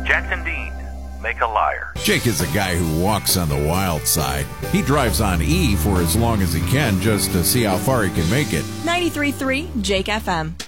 Jackson Dean, make a liar. Jake is a guy who walks on the wild side. He drives on E for as long as he can just to see how far he can make it. 93.3 Jake FM.